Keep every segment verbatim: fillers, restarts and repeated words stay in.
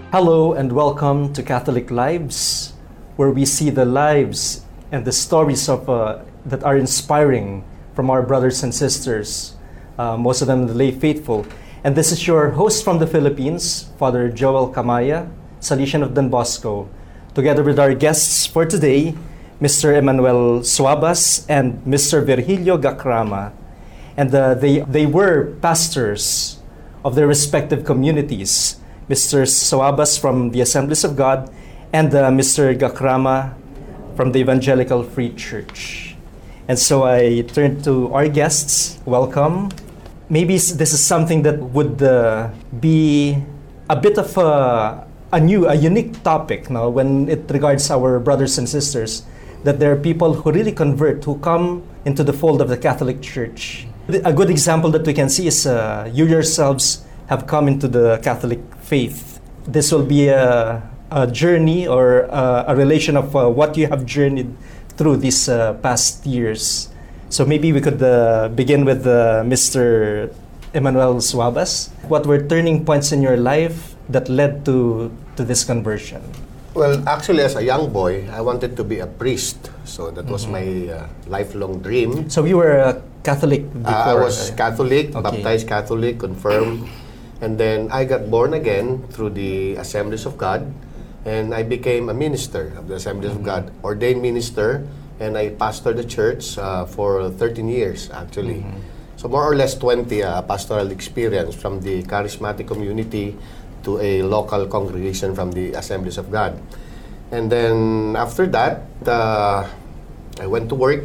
Hello and welcome to Catholic Lives, where we see the lives and the stories of uh, that are inspiring from our brothers and sisters, uh, most of them the lay faithful. And this is your host from the Philippines, Father Joel Kamaya, Salesian of Don Bosco, together with our guests for today, Mister Emmanuel Suabas and Mister Virgilio Gacrama. And uh, they, they were pastors of their respective communities. Mister Suabas from the Assemblies of God and uh, Mister Gacrama from the Evangelical Free Church. And so I turn to our guests. Welcome. Maybe this is something that would uh, be a bit of a, a new, a unique topic now when it regards our brothers and sisters, that there are people who really convert, who come into the fold of the Catholic Church. A good example that we can see is uh, you yourselves have come into the Catholic faith. This will be a, a journey or a, a relation of uh, what you have journeyed through these uh, past years. So maybe we could uh, begin with uh, Mister Emmanuel Suabas. What were turning points in your life that led to, to this conversion? Well, actually, as a young boy, I wanted to be a priest. So that was Mm-hmm. my uh, lifelong dream. So you were a Catholic before? Uh, I was Catholic, Okay. baptized Catholic, confirmed. And then I got born again through the Assemblies of God. And I became a minister of the Assemblies of God, ordained minister. And I pastored the church uh, for thirteen years, actually. So more or less twenty uh, pastoral experience from the charismatic community to a local congregation from the Assemblies of God. And then after that, uh, I went to work.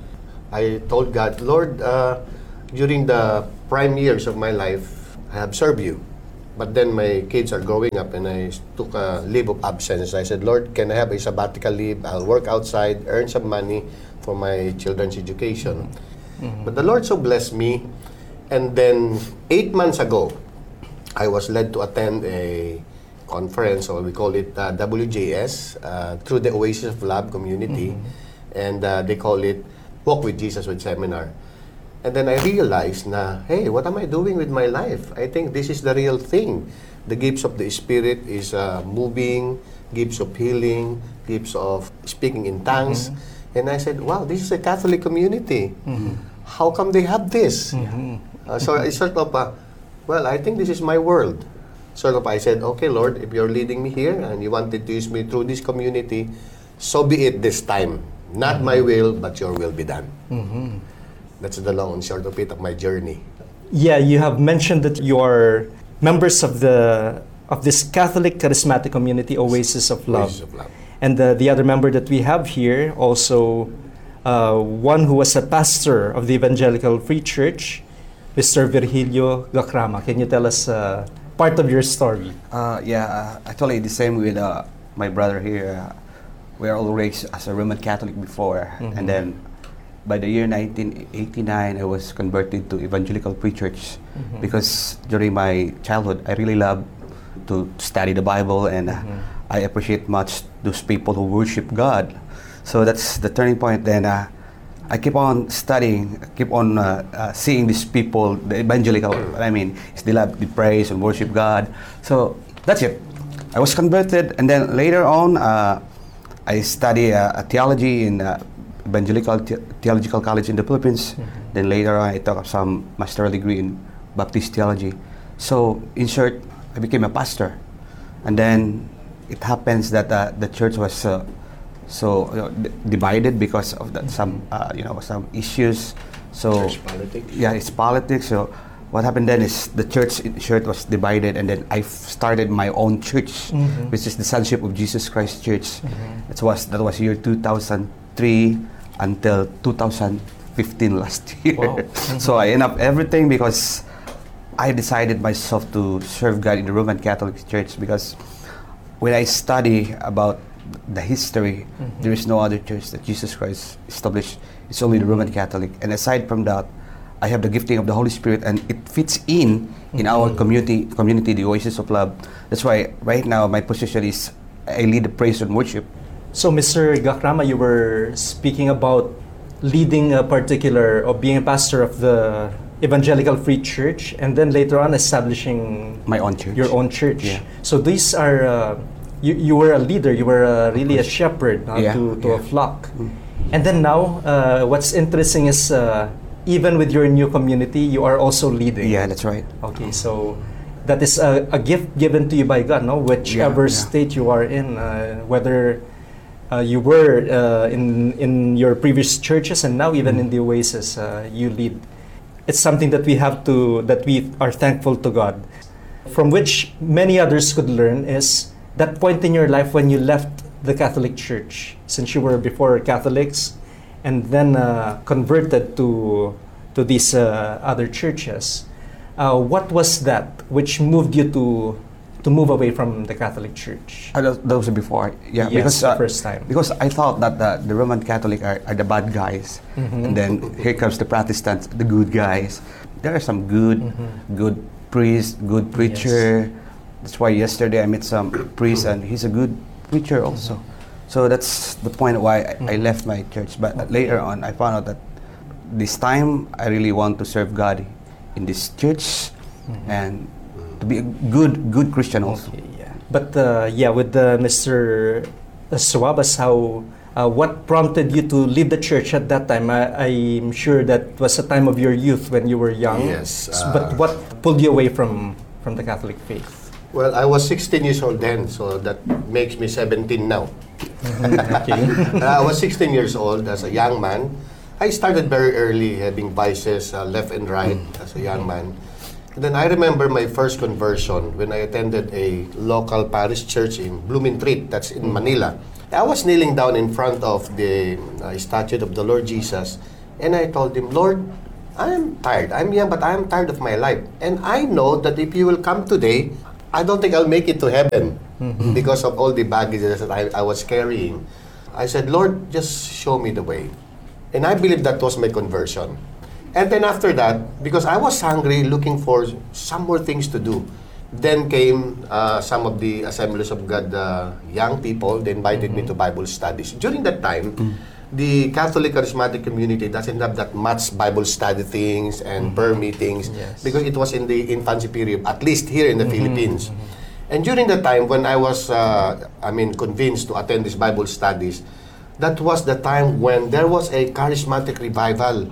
I told God, Lord, uh, during the prime years of my life, I have served you. But then my kids are growing up and I took a leave of absence. I said, Lord, can I have a sabbatical leave? I'll work outside, earn some money for my children's education. Mm-hmm. But the Lord so blessed me. And then eight months ago, I was led to attend a conference, or we call it uh, W J S, uh, through the Oasis of Love community. Mm-hmm. And uh, they call it Walk with Jesus with Seminar. And then I realized na, hey, what am I doing with my life? I think this is the real thing. The gifts of the Spirit is uh, moving, gifts of healing, gifts of speaking in tongues. Mm-hmm. And I said, wow, this is a Catholic community. Mm-hmm. How come they have this? Mm-hmm. Uh, so I sort of, uh, well, I think this is my world. Sort of, I said, okay, Lord, if you're leading me here and you wanted to use me through this community, so be it this time. Not mm-hmm. my will, but your will be done. Mm-hmm. That's the long and short of it of my journey. Yeah, you have mentioned that you are members of the of this Catholic charismatic community, Oasis of Love. Oasis of Love. And the, the other member that we have here, also uh, one who was a pastor of the Evangelical Free Church, Mister Virgilio Gacrama. Can you tell us uh, part of your story? Uh, yeah, uh, actually the same with uh, my brother here. Uh, we are all raised as a Roman Catholic before, mm-hmm. and then by the year nineteen eighty-nine, I was converted to Evangelical Free Church mm-hmm. because during my childhood, I really loved to study the Bible, and mm-hmm. uh, I appreciate much those people who worship God. So that's the turning point. Then uh, I keep on studying, keep on uh, uh, seeing these people, the evangelical, I mean, they love to praise and worship God. So that's it. I was converted, and then later on, uh, I study uh, a theology in uh, Evangelical The- Theological College in the Philippines. Mm-hmm. Then later on, I took up some master's degree in Baptist theology. So in short, I became a pastor. And then it happens that uh, the church was uh, so you know, d- divided because of that, some uh, you know some issues. So Church politics. Yeah, it's politics. So what happened then is the church in short was divided, and then I f- started my own church, mm-hmm. which is the Sonship of Jesus Christ Church. Mm-hmm. It was that was year two thousand three until two thousand fifteen last year. Wow. Mm-hmm. So I end up everything because I decided myself to serve God in the Roman Catholic Church, because when I study about the history, mm-hmm. there is no other church that Jesus Christ established. It's only the Roman Catholic. And aside from that, I have the gifting of the Holy Spirit, and it fits in in mm-hmm. our community, community, the Oasis of Love. That's why right now my position is I lead the praise and worship. So, Mister Gacrama, you were speaking about leading a particular, or being a pastor of the Evangelical Free Church, and then later on establishing My own church. your own church. Yeah. So these are uh, you, you were a leader. You were uh, really a shepherd uh, Yeah, to, to yeah. a flock. Mm. And then now, uh, what's interesting is uh, even with your new community, you are also leading. Yeah, that's right. Okay, so that is a, a gift given to you by God, no? Whichever Yeah, yeah. state you are in, uh, whether uh, you were uh, in in your previous churches and now even Mm. in the Oasis, uh, you lead. It's something that we have to, that we are thankful to God, from which many others could learn is that point in your life when you left the Catholic Church, since you were before Catholics, and then uh, converted to to these uh, other churches. Uh, what was that which moved you to to move away from the Catholic Church? Uh, those, those are before, yeah. Yes, because the uh, first time. Because I thought that the, the Roman Catholic are, are the bad guys, Mhm. and then here comes the Protestants, the good guys. There are some good, Mhm. good priest, good preacher. That's why yesterday I met some priest, and he's a good preacher also. So that's the point why I, I Mhm. left my church. But later on, I found out that this time I really want to serve God in this church Mhm. and to be a good, good Christian also. Okay, yeah. But uh, yeah, with uh, Mister Suabas, how uh, what prompted you to leave the church at that time? I, I'm sure that was a time of your youth when you were young. Yes, S- uh, but what pulled you away from from the Catholic faith? Well, I was sixteen years old then, so that makes me seventeen now. Okay. I was sixteen years old as a young man. I started very early having vices uh, left and right as a young man. And then I remember my first conversion when I attended a local parish church in Blumentritt, that's in Manila. I was kneeling down in front of the uh, statue of the Lord Jesus, and I told him, Lord, I'm tired. I'm young, but I'm tired of my life. And I know that if you will come today, I don't think I'll make it to heaven because of all the baggage that I, I was carrying. I said, Lord, just show me the way. And I believe that was my conversion. And then after that, because I was hungry, looking for some more things to do, then came uh, some of the Assemblies of God uh, young people. They invited me to Bible studies. During that time, the Catholic Charismatic community doesn't have that much Bible study things and prayer meetings Yes. because it was in the infancy period, at least here in the Philippines. And during that time, when I was, uh, I mean, convinced to attend these Bible studies, that was the time when there was a charismatic revival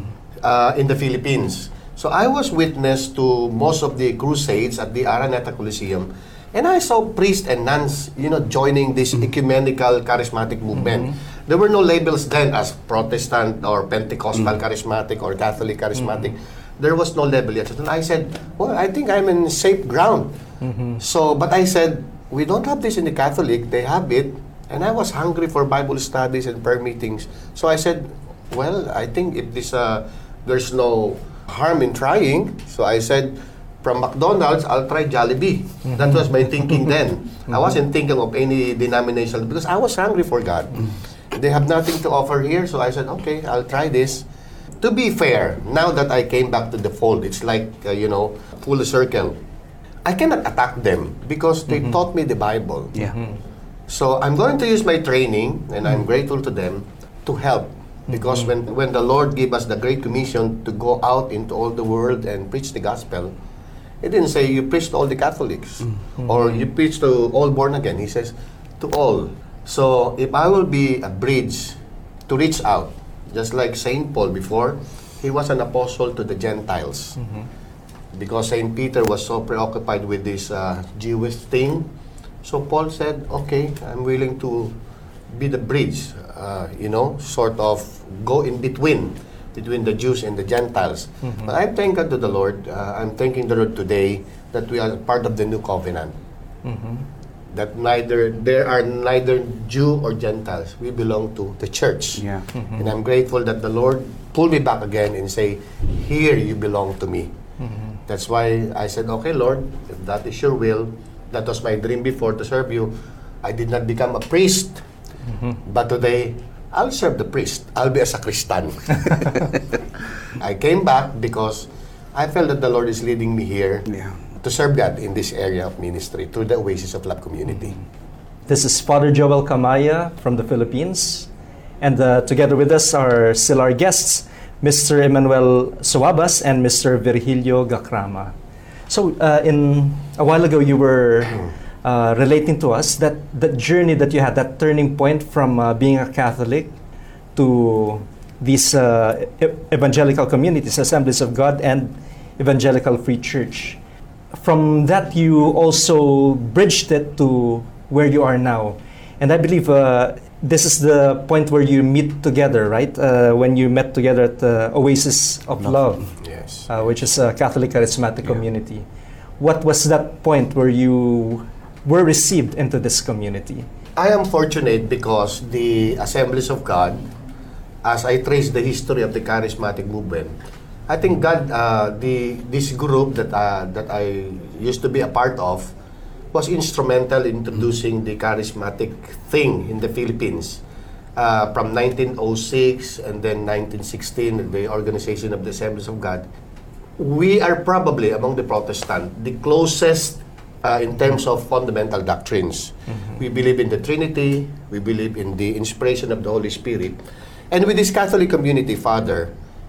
uh, in the Philippines. So I was witness to most of the crusades at the Araneta Coliseum, and I saw priests and nuns, you know, joining this ecumenical charismatic movement. There were no labels then as Protestant or Pentecostal charismatic or Catholic charismatic. There was no label yet. And I said, well, I think I'm in safe ground. So, but I said, we don't have this in the Catholic, they have it. And I was hungry for Bible studies and prayer meetings. So I said, well, I think if this, uh, there's no harm in trying. So I said, from McDonald's, I'll try Jollibee. That was my thinking then. I wasn't thinking of any denomination because I was hungry for God. They have nothing to offer here, so I said, okay, I'll try this. To be fair, now that I came back to the fold, it's like, uh, you know, full circle. I cannot attack them because they taught me the Bible. Yeah. So I'm going to use my training, and I'm grateful to them, to help. Because when, when the Lord gave us the Great Commission to go out into all the world and preach the gospel, He didn't say you preach to all the Catholics or you preach to all born again. He says to all. So if I will be a bridge to reach out, just like Saint Paul before, he was an apostle to the Gentiles. Because Saint Peter was so preoccupied with this uh, Jewish thing. So Paul said, okay, I'm willing to be the bridge, uh, you know, sort of go in between, between the Jews and the Gentiles. But I'm thanking God to the Lord. Uh, I'm thanking the Lord today that we are part of the new covenant. That neither there are neither Jew or Gentiles. We belong to the church. Yeah. And I'm grateful that the Lord pulled me back again and say, here you belong to me. That's why I said, okay, Lord, if that is your will, that was my dream before to serve you. I did not become a priest, but today I'll serve the priest. I'll be a sacristan. I came back because I felt that the Lord is leading me here Yeah. to serve God in this area of ministry through the Oasis of Love community. This is Father Joel Kamaya from the Philippines, and uh, together with us are still our guests, Mister Emmanuel Suabas and Mister Virgilio Gacrama. So, uh, in a while ago, you were uh, relating to us that that journey that you had, that turning point from uh, being a Catholic to these uh, e- evangelical communities, Assemblies of God and Evangelical Free Church. From that, you also bridged it to where you are now. And I believe uh, this is the point where you meet together, right? Uh, when you met together at the Oasis of Love, Yes. uh, which is a Catholic charismatic Yeah. community. What was that point where you were received into this community? I am fortunate because the Assemblies of God, as I trace the history of the charismatic movement, I think God, uh, the this group that uh, that I used to be a part of, was instrumental in introducing the charismatic thing in the Philippines. Uh, from nineteen oh six and then nineteen sixteen, the organization of the Assemblies of God. We are probably, among the Protestant, the closest uh, in terms of fundamental doctrines. Mm-hmm. We believe in the Trinity, we believe in the inspiration of the Holy Spirit. And with this Catholic community, Father,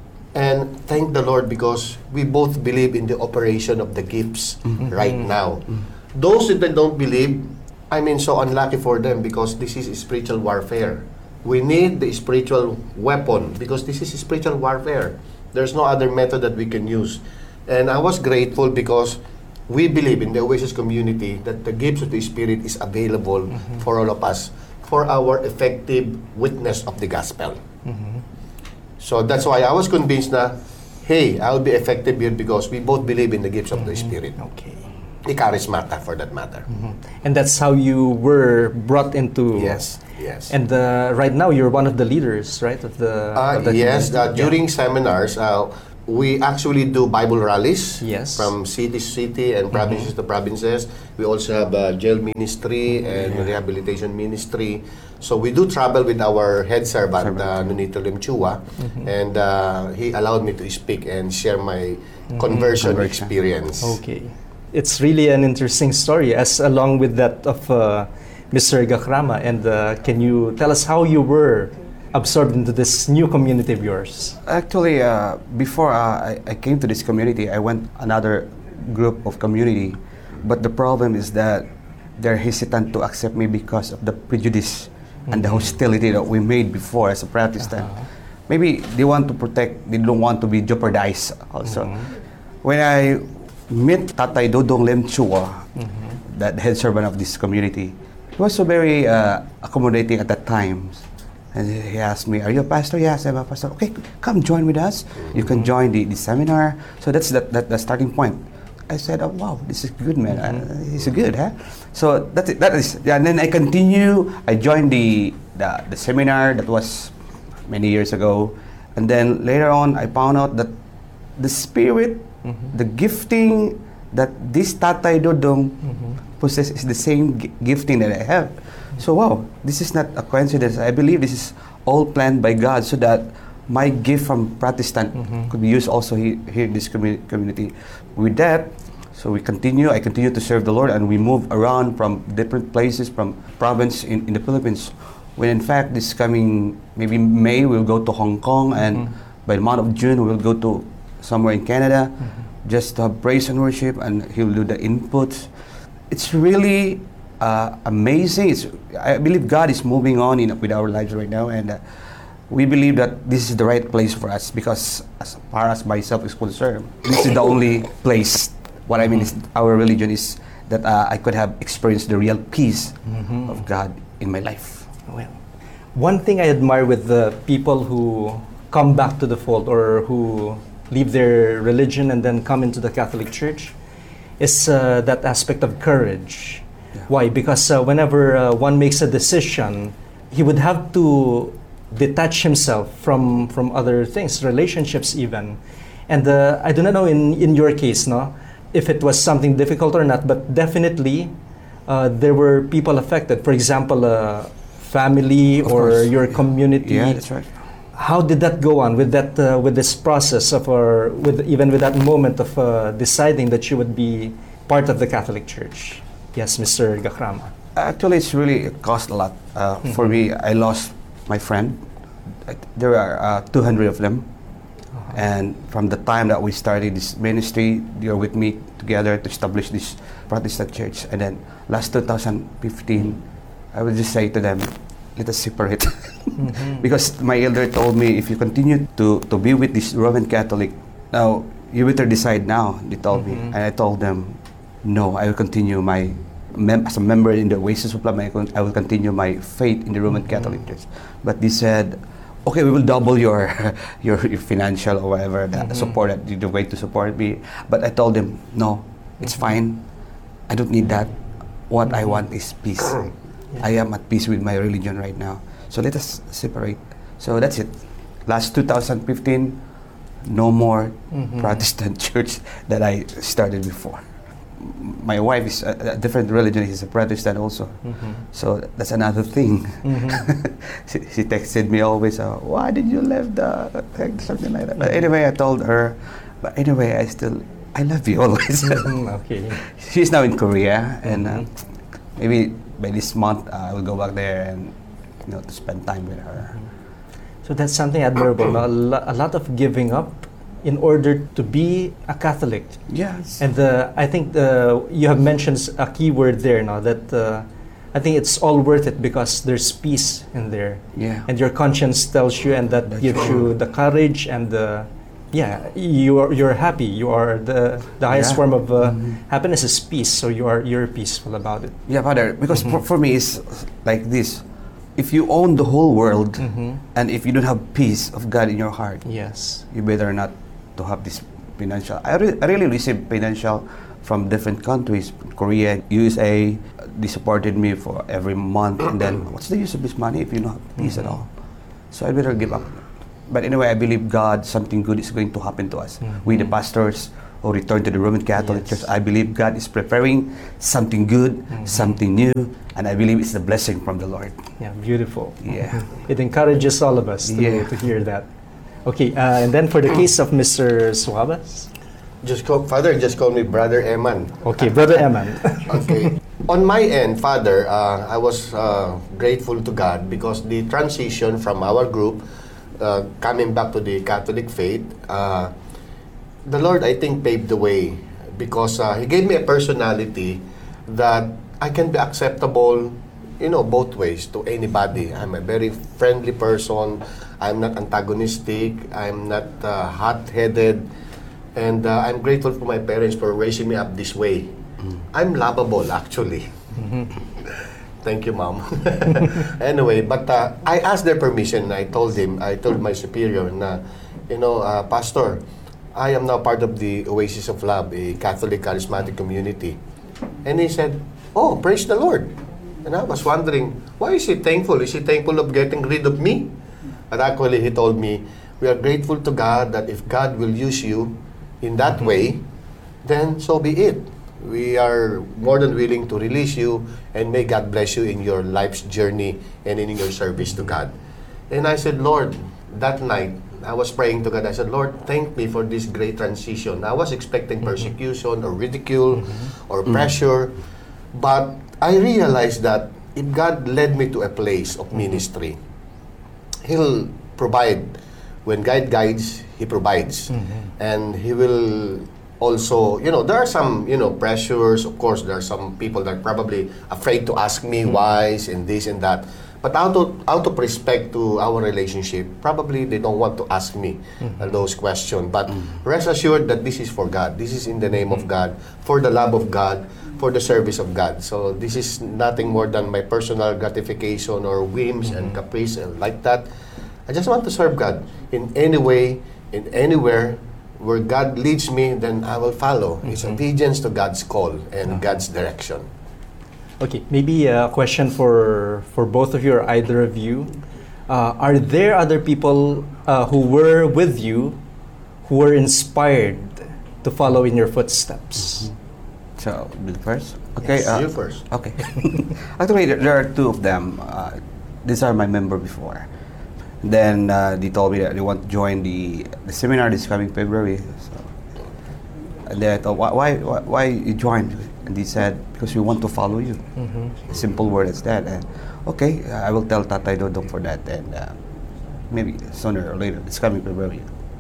and thank the Lord because we both believe in the operation of the gifts right now. Those that don't believe, I mean, so unlucky for them because this is spiritual warfare. We need the spiritual weapon because this is spiritual warfare. There's no other method that we can use. And I was grateful because we believe in the Oasis community that the gifts of the Spirit is available Mm-hmm. for all of us for our effective witness of the gospel. Mm-hmm. So that's why I was convinced na, hey, I'll be effective here because we both believe in the gifts of the Spirit. Okay. The charismata, for that matter. And that's how you were brought into. Yes, yes. And uh, right now you're one of the leaders, right, of the. Uh, of the yes, community. uh, Yeah. during seminars, uh, we actually do Bible rallies Yes. from city to city and provinces to provinces. We also have a jail ministry and rehabilitation ministry. So we do travel with our head servant, uh, Nonito Limchua, and uh, he allowed me to speak and share my conversion, Conversion. experience. Okay. It's really an interesting story, as along with that of uh, Mister Gacrama. And uh, can you tell us how you were absorbed into this new community of yours? Actually, uh, before uh, I, I came to this community, I went another group of community. But the problem is that they're hesitant to accept me because of the prejudice and the hostility that we made before as a Protestant. Maybe they want to protect, they don't want to be jeopardized also. When I met Tatay Dodong Lemchua, that head servant of this community, he was so very uh, accommodating at that time. And he asked me, "Are you a pastor?" "Yes, I'm a pastor." "Okay, come join with us. You can join the, the seminar." So that's that, that the starting point. I said, "Oh wow, this is good, man. Uh, he's good, huh?" So that's it. That is, yeah, and then I continue. I joined the, the the seminar that was many years ago, and then later on, I found out that the spirit, the gifting that this Tatay Dodong possesses is the same gi- gifting that I have. So wow, this is not a coincidence. I believe this is all planned by God so that my gift from Protestant could be used also he, here in this commu- community. With that, so we continue, I continue to serve the Lord, and we move around from different places, from province in, in the Philippines. When in fact this coming, maybe May, we'll go to Hong Kong, and by the month of June, we'll go to somewhere in Canada, just to have praise and worship, and he'll do the inputs. It's really uh, amazing. It's, I believe God is moving on in, with our lives right now, and uh, we believe that this is the right place for us because as far as myself is concerned, this is the only place. What I mean is our religion is that uh, I could have experienced the real peace of God in my life. Well, one thing I admire with the people who come back to the fold or who leave their religion and then come into the Catholic Church is uh, that aspect of courage. Yeah. Why? Because uh, whenever uh, one makes a decision, he would have to detach himself from from other things, relationships even. And uh, I do not know in, in your case, no, if it was something difficult or not, but definitely uh, there were people affected. For example, uh, family Of or course. your community. Yeah, that's right. How did that go on with that uh, with this process of or with even with that moment of uh, deciding that you would be part of the Catholic Church? Yes, Mister Gacrama. Actually, it's really it cost a lot. Uh, For me, I lost my friend. Uh, There are uh, two hundred of them. And from the time that we started this ministry, you're with me together to establish this Protestant church. And then last two thousand fifteen, I would just say to them, let us separate. Mm-hmm. Because my elder told me, if you continue to, to be with this Roman Catholic, now you better decide now, they told mm-hmm. me. And I told them, no, I will continue my, mem- as a member in the Oasis of Love, I con- I will continue my faith in the Roman mm-hmm. Catholic Church. But they said, okay, we will double your your, your financial or whatever that mm-hmm. support that you're going to support me. But I told them, no, it's mm-hmm. fine. I don't need that. What mm-hmm. I want is peace. Yeah. I am at peace with my religion right now. So let us separate. So that's it. Last two thousand fifteen, no more mm-hmm. Protestant church that I started before. My wife is a, a different religion. She's a Protestant also. Mm-hmm. So that's another thing. Mm-hmm. she, she texted me always, uh, why did you leave the, something like that. But anyway, I told her, but anyway, I still, I love you always. Mm-hmm. Okay. She's now in Korea, and uh, maybe by this month, uh, I will go back there and, you know, to spend time with her. So that's something admirable. a, lo- a lot of giving up in order to be a Catholic. Yes. And uh, I think the, you have mentioned a key word there now, that uh, I think it's all worth it because there's peace in there. Yeah. And your conscience tells you, and that That's gives true. you the courage and the, yeah, you are, you're happy. You are the, the highest Yeah. form of uh, mm-hmm. happiness is peace. So you are, you're peaceful about it. Yeah, Father, because Mm-hmm. for, for me, it's like this. If you own the whole world, Mm-hmm. and if you don't have peace of God in your heart, Yes. you better not to have this financial. I, re- I really receive financial from different countries, Korea, U S A. They supported me for every month, and then what's the use of this money if you don't have peace Mm-hmm. at all? So I better give up. But anyway, I believe God, something good is going to happen to us. Mm-hmm. We, the pastors who return to the Roman Catholic Yes. Church, I believe God is preparing something good, Mm-hmm. something new, and I believe it's a blessing from the Lord. Yeah, beautiful. Yeah. It encourages all of us to, Yeah. to hear that. Okay, uh, and then for the case of Mister Suabas. Just call, Father, just call me Brother Eman. Okay, Brother Eman. Okay. On my end, Father, uh, I was uh, grateful to God because the transition from our group, uh, coming back to the Catholic faith, uh, the Lord, I think, paved the way because uh, He gave me a personality that I can be acceptable, you know, both ways to anybody. I'm a very friendly person. I'm not antagonistic. I'm not uh, hot-headed. And uh, I'm grateful for my parents for raising me up this way. Mm. I'm lovable, actually. Mm-hmm. Thank you, Mom. Anyway, but uh, I asked their permission. I told him, I told my superior, na, you know, uh, Pastor, I am now part of the Oasis of Love, a Catholic charismatic community. And he said, oh, praise the Lord. And I was wondering, why is he thankful? Is he thankful of getting rid of me? But actually, he told me, we are grateful to God that if God will use you in that mm-hmm. way, then so be it. We are more than willing to release you, and may God bless you in your life's journey and in your service to God. And I said, Lord, that night, I was praying to God. I said, Lord, thank me for this great transition. I was expecting mm-hmm. persecution or ridicule mm-hmm. or pressure, mm-hmm. but I realized that if God led me to a place of mm-hmm. ministry, He'll provide. When God guides, He provides. Mm-hmm. And He will also, you know, there are some, you know, pressures. Of course, there are some people that are probably afraid to ask me mm-hmm. why and this and that. But out of, out of respect to our relationship, probably they don't want to ask me mm-hmm. uh, those questions. But mm-hmm. rest assured that this is for God. This is in the name mm-hmm. of God, for the love of God, for the service of God. So this is nothing more than my personal gratification or whims mm-hmm. and caprice and like that. I just want to serve God in any way, in anywhere where God leads me, then I will follow. Mm-hmm. It's obedience to God's call and mm-hmm. God's direction. Okay, maybe a question for for both of you or either of you. Uh, are there other people uh, who were with you who were inspired to follow in your footsteps? Mm-hmm. So, Bill first? Okay. Yes, uh, you first. Okay. Actually, there, there are two of them. Uh, these are my member before. Then uh, they told me that they want to join the, the seminar this coming February. So, and then I thought, why, why, why, why you join? And they said, because we want to follow you. Mm-hmm. Simple word as that. And okay, I will tell Tatay Dodong for that. And uh, maybe sooner or later, this coming February.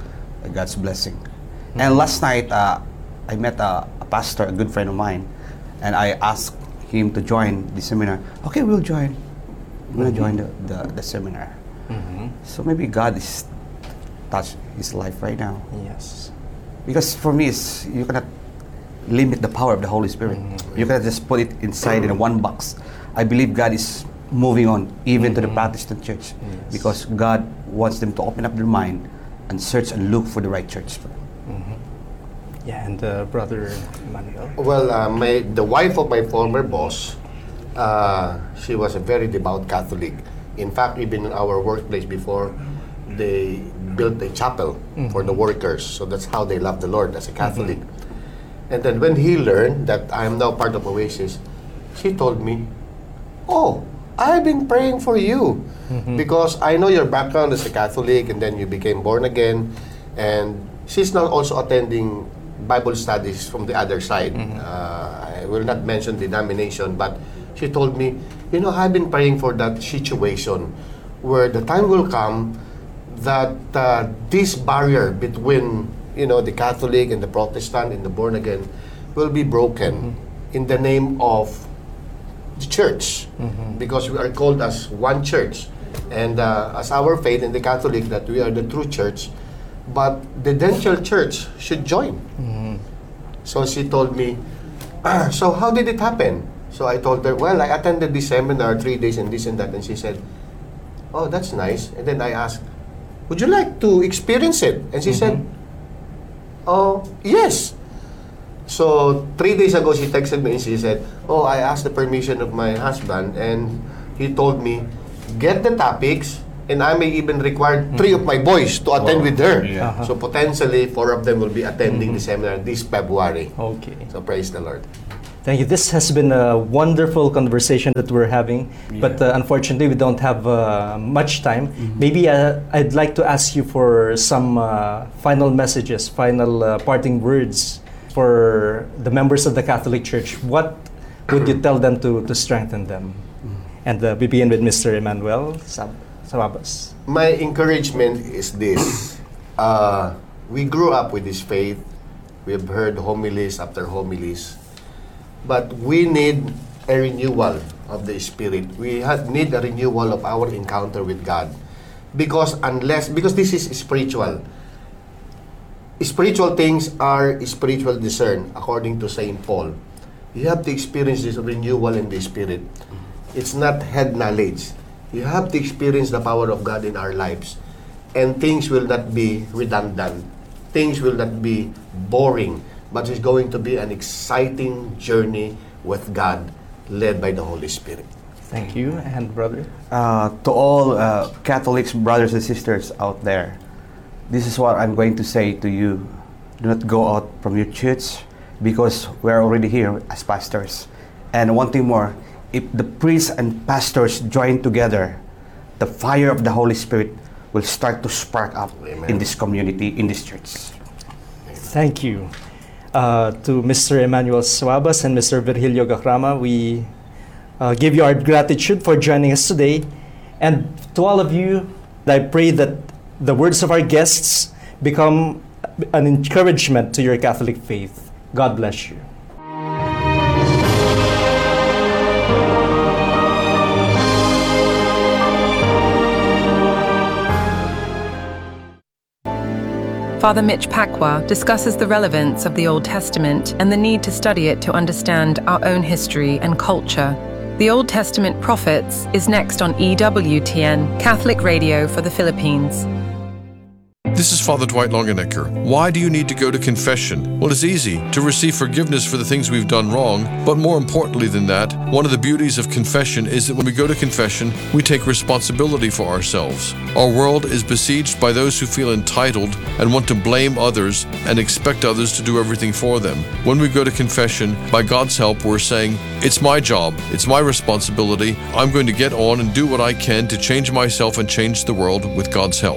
God's blessing. And last night, uh, I met a, a pastor, a good friend of mine, and I asked him to join the seminar. Okay, we'll join. We're going to join the, the, the seminar. Mm-hmm. So maybe God is touched his life right now. Yes. Because for me, it's, you cannot limit the power of the Holy Spirit. Mm-hmm. You cannot just put it inside in one box. I believe God is moving on, even Mm-hmm. to the Protestant church, Yes. because God wants them to open up their mind and search and look for the right church. Mm-hmm. Yeah, and uh, Brother Emmanuel. Well, uh, my the wife of my former boss, uh, she was a very devout Catholic. In fact, even in our workplace before, they built a chapel Mm-hmm. for the workers. So that's how they love the Lord as a Catholic. And then when he learned that I am now part of Oasis, she told me, "Oh, I've been praying for you Mm-hmm. because I know your background as a Catholic, and then you became born again." And she's now also attending Bible studies from the other side. Mm-hmm. Uh, I will not mention denomination, but she told me, you know, I've been praying for that situation where the time will come that uh, this barrier between, you know, the Catholic and the Protestant and the born again will be broken Mm-hmm. in the name of the church, Mm-hmm. because we are called as one church, and uh, as our faith in the Catholic that we are the true church, but the Dential Church should join. Mm-hmm. So she told me, "Ah, so how did it happen?" So I told her, well, I attended this seminar three days and this and that, and she said, "Oh, that's nice." And then I asked, "Would you like to experience it?" And she said, "Oh, yes." So three days ago, she texted me and she said, "Oh, I asked the permission of my husband, and he told me, get the topics, and I may even require three of my boys to attend Wow. with her." Yeah. Uh-huh. So potentially, four of them will be attending the seminar this February. Okay. So praise the Lord. Thank you. This has been a wonderful conversation that we're having, but uh, unfortunately we don't have uh, much time. Maybe uh, I'd like to ask you for some uh, final messages, final uh, parting words for the members of the Catholic Church. What would you tell them to, to strengthen them? And uh, we begin with Mister Emmanuel Sab- Sababas. My encouragement is this. Uh, we grew up with this faith. We've heard homilies after homilies. But we need a renewal of the Spirit. We have, need a renewal of our encounter with God. Because unless, because this is spiritual. Spiritual things are spiritual discerned, according to Saint Paul. You have to experience this renewal in the Spirit. It's not head knowledge. You have to experience the power of God in our lives. And things will not be redundant. Things will not be boring. But it's going to be an exciting journey with God, led by the Holy Spirit. Thank you. And Brother? Uh, to all uh, Catholics, brothers and sisters out there, this is what I'm going to say to you. Do not go out from your church, because we're already here as pastors. And one thing more, if the priests and pastors join together, the fire of the Holy Spirit will start to spark up Amen. in this community, in this church. Thank you. Uh, to Mister Emmanuel Suabas and Mister Virgilio Gacrama, we uh, give you our gratitude for joining us today. And to all of you, I pray that the words of our guests become an encouragement to your Catholic faith. God bless you. Father Mitch Pacwa discusses the relevance of the Old Testament and the need to study it to understand our own history and culture. The Old Testament Prophets is next on E W T N, Catholic Radio for the Philippines. This is Father Dwight Longenecker. Why do you need to go to confession? Well, it's easy to receive forgiveness for the things we've done wrong, but more importantly than that, one of the beauties of confession is that when we go to confession, we take responsibility for ourselves. Our world is besieged by those who feel entitled and want to blame others and expect others to do everything for them. When we go to confession, by God's help, we're saying, it's my job, it's my responsibility, I'm going to get on and do what I can to change myself and change the world with God's help.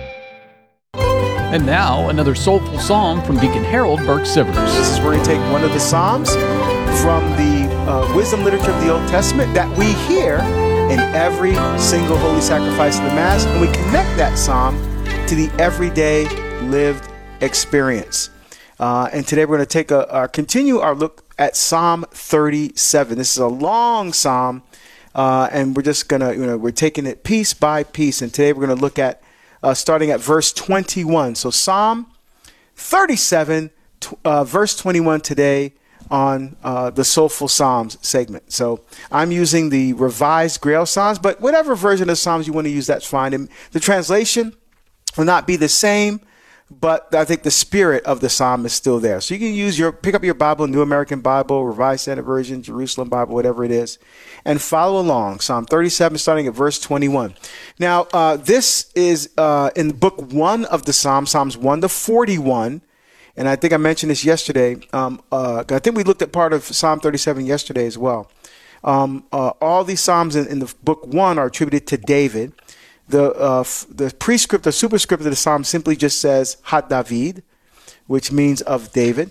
And now, another soulful song from Deacon Harold Burke-Sivers. This is where we take one of the Psalms from the uh, wisdom literature of the Old Testament that we hear in every single holy sacrifice of the Mass, and we connect that Psalm to the everyday lived experience. Uh, and today we're going to take a uh, continue our look at Psalm thirty-seven. This is a long psalm, uh, and we're just going to, you know, we're taking it piece by piece. And today we're going to look at uh, starting at verse twenty-one. So Psalm thirty-seven, uh, verse twenty-one today on uh, the Soulful Psalms segment. So I'm using the Revised Grail Psalms, but whatever version of Psalms you want to use, that's fine. And the translation will not be the same, but I think the spirit of the psalm is still there. So you can use your, pick up your Bible, New American Bible, Revised Standard Version, Jerusalem Bible, whatever it is, and follow along. Psalm thirty-seven, starting at verse twenty-one. Now, uh, this is uh, in book one of the Psalms, Psalms one to forty-one. And I think I mentioned this yesterday. Um, uh, I think we looked at part of Psalm thirty-seven yesterday as well. Um, uh, all these Psalms in, in the book one are attributed to David. The uh, f- the prescript, the superscript of the Psalm simply just says "Ha David," which means of David.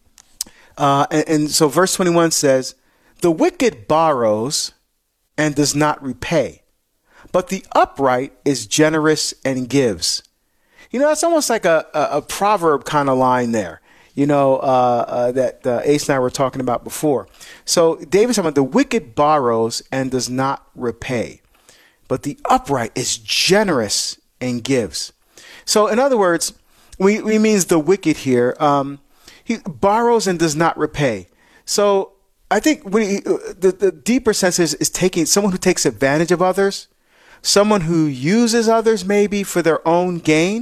Uh, and, and so verse twenty-one says, "The wicked borrows and does not repay, but the upright is generous and gives." You know, it's almost like a, a, a proverb kind of line there, you know, uh, uh, that uh, Ace and I were talking about before. So David's talking about the wicked borrows and does not repay, but the upright is generous and gives. So in other words, we, we means the wicked here, um, he borrows and does not repay. So I think when he, the, the deeper sense is, is taking someone who takes advantage of others, someone who uses others maybe for their own gain,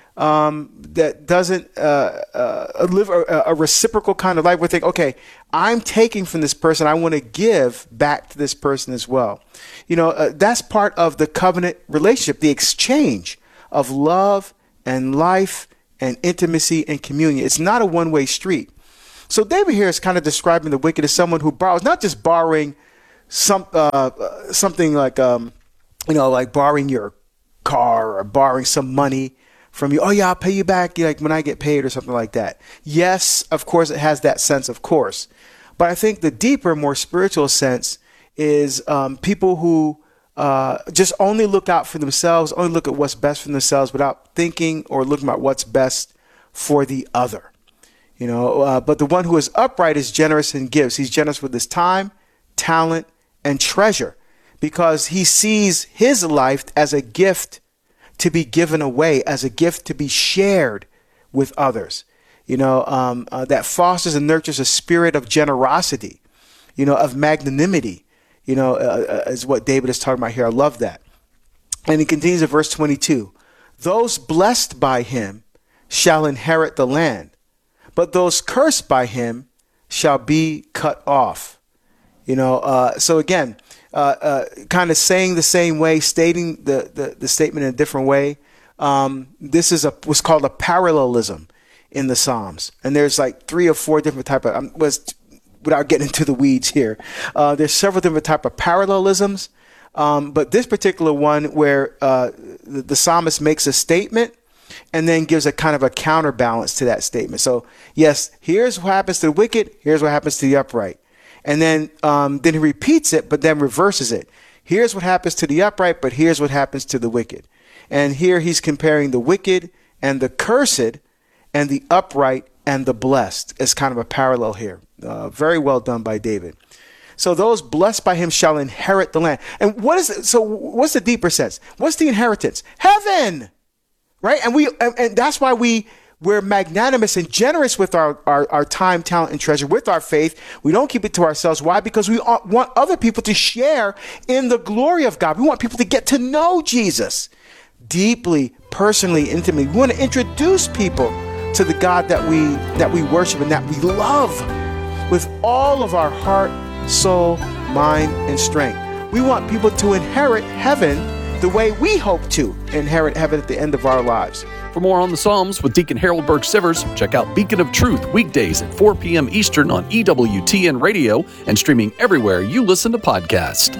um, that doesn't uh, uh, live a, a reciprocal kind of life. We think, okay, I'm taking from this person, I want to give back to this person as well. You know, uh, that's part of the covenant relationship, the exchange of love and life and intimacy and communion. It's not a one-way street. So David here is kind of describing the wicked as someone who borrows, not just borrowing some uh, something like, um, you know, like borrowing your car or borrowing some money from you. Oh, yeah, I'll pay you back like when I get paid or something like that. Yes, of course, it has that sense, of course. But I think the deeper, more spiritual sense is um, people who uh, just only look out for themselves, only look at what's best for themselves without thinking or looking at what's best for the other. You know, uh, but the one who is upright is generous and gives. He's generous with his time, talent, and treasure because he sees his life as a gift to be given away, as a gift to be shared with others. You know, um, uh, that fosters and nurtures a spirit of generosity, you know, of magnanimity, you know, uh, uh, is what David is talking about here. I love that. And he continues at verse twenty-two. Those blessed by him shall inherit the land, but those cursed by him shall be cut off. You know, uh, so again, uh, uh, kind of saying the same way, stating the, the, the statement in a different way. Um, this is a what's called a parallelism in the Psalms. And there's like three or four different type of, um, was without getting into the weeds here, uh, there's several different type of parallelisms. Um, but this particular one where uh, the, the psalmist makes a statement and then gives a kind of a counterbalance to that statement. So yes, here's what happens to the wicked. Here's what happens to the upright. And then, um, then he repeats it, but then reverses it. Here's what happens to the upright, but here's what happens to the wicked. And here he's comparing the wicked and the cursed and the upright and the blessed as kind of a parallel here. Uh, very well done by David. So those blessed by him shall inherit the land. And what is it? So what's the deeper sense? What's the inheritance? Heaven, right? And we, and, and that's why we, we're magnanimous and generous with our, our, our time, talent, and treasure, with our faith. We don't keep it to ourselves. Why? Because we want other people to share in the glory of God. We want people to get to know Jesus deeply, personally, intimately. We want to introduce people to the God that we that we worship and that we love with all of our heart, soul, mind, and strength. We want people to inherit heaven the way we hope to inherit heaven at the end of our lives. For more on the Psalms with Deacon Harold Burke Sivers, check out Beacon of Truth weekdays at four p.m. Eastern on E W T N Radio and streaming everywhere you listen to podcasts.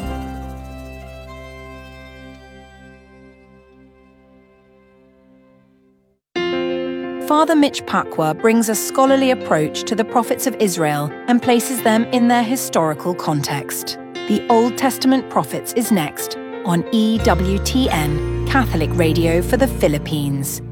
Father Mitch Pacwa brings a scholarly approach to the prophets of Israel and places them in their historical context. The Old Testament Prophets is next on E W T N, Catholic Radio for the Philippines.